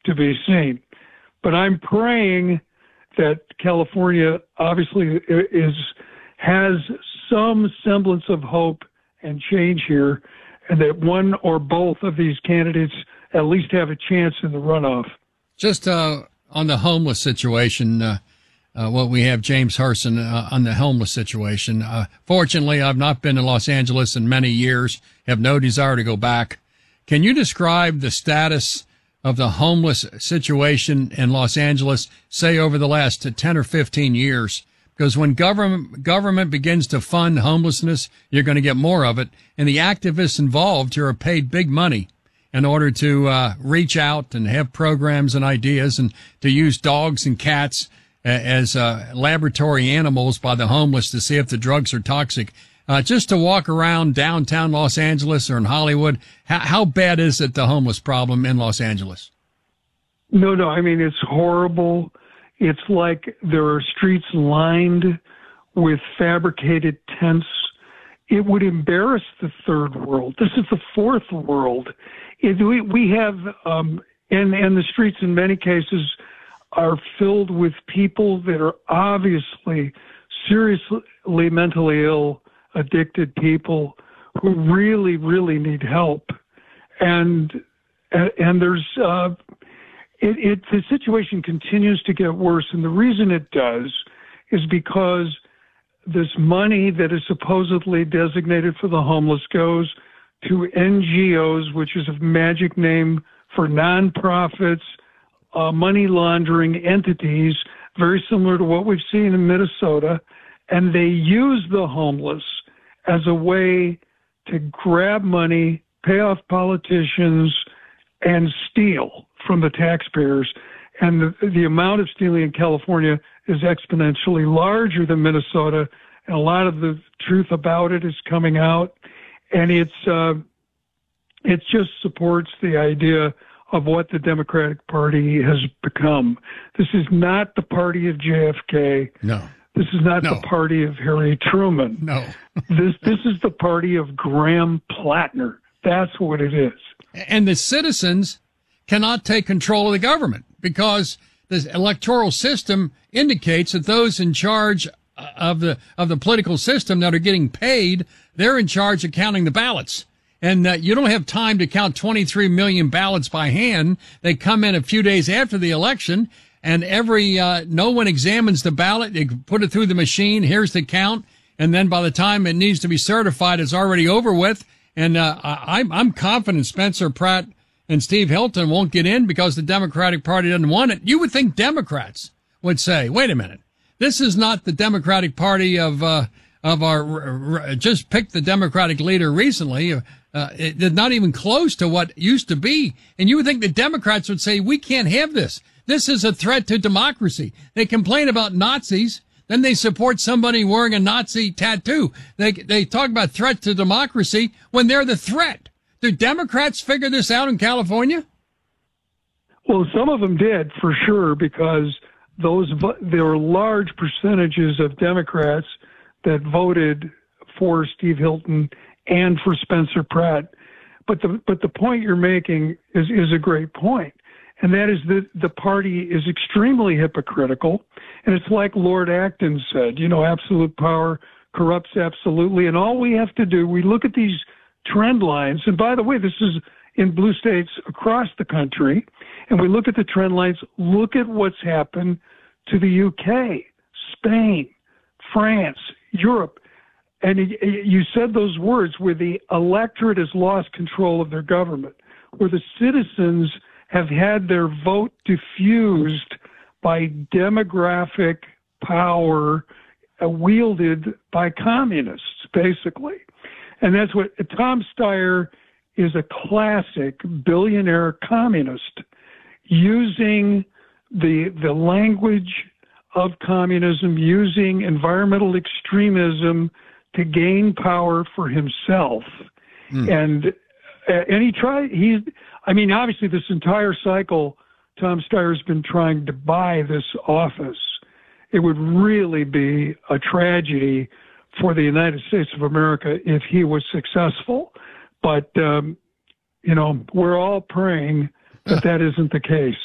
to be seen. But I'm praying that California obviously has some semblance of hope and change here, and that one or both of these candidates at least have a chance in the runoff. Just on the homeless situation, we have James Herson on the homeless situation. Fortunately, I've not been to Los Angeles in many years, have no desire to go back. Can you describe the status of the homeless situation in Los Angeles, say over the last 10 or 15 years? Because when government begins to fund homelessness, you're going to get more of it. And the activists involved here are paid big money in order to reach out and have programs and ideas, and to use dogs and cats as laboratory animals by the homeless to see if the drugs are toxic. Just to walk around downtown Los Angeles or in Hollywood, how bad is it, the homeless problem in Los Angeles? No, I mean, it's horrible. It's like there are streets lined with fabricated tents. It would embarrass the third world. This is the fourth world. We have, and the streets in many cases are filled with people that are obviously seriously mentally ill, addicted people who really, really need help. And there's, the situation continues to get worse. And the reason it does is because this money that is supposedly designated for the homeless goes to NGOs, which is a magic name for nonprofits, money laundering entities, very similar to what we've seen in Minnesota. And they use the homeless as a way to grab money, pay off politicians, and steal from the taxpayers. And the amount of stealing in California is exponentially larger than Minnesota. And a lot of the truth about it is coming out. And it just supports the idea of what the Democratic Party has become. This is not the party of JFK. No. This is not the party of Harry Truman. No. This is the party of Graham Plattner. That's what it is. And the citizens cannot take control of the government because the electoral system indicates that those in charge of the political system that are getting paid, they're in charge of counting the ballots. And you don't have time to count 23 million ballots by hand. They come in a few days after the election, and no one examines the ballot. They put it through the machine. Here's the count. And then by the time it needs to be certified, it's already over with. And I'm confident Spencer Pratt and Steve Hilton won't get in because the Democratic Party doesn't want it. You would think Democrats would say, wait a minute, this is not the Democratic Party of our, just picked the Democratic leader recently. It's not even close to what used to be. And you would think the Democrats would say, we can't have this. This is a threat to democracy. They complain about Nazis. Then they support somebody wearing a Nazi tattoo. They talk about threat to democracy when they're the threat. Do Democrats figure this out in California? Well, some of them did, for sure, because there were large percentages of Democrats that voted for Steve Hilton and for Spencer Pratt. But the point you're making is a great point. And that is that the party is extremely hypocritical. And it's like Lord Acton said, absolute power corrupts absolutely. And all we have to do, we look at these trend lines. And by the way, this is in blue states across the country. And we look at the trend lines, look at what's happened to the UK, Spain, France, Europe. And you said those words where the electorate has lost control of their government, where the citizens have had their vote diffused by demographic power wielded by communists, basically. And that's what Tom Steyer is, a classic billionaire communist using the language of communism, using environmental extremism to gain power for himself. And he tried, obviously this entire cycle, Tom Steyer's been trying to buy this office. It would really be a tragedy for the United States of America if he was successful. But, we're all praying that that isn't the case.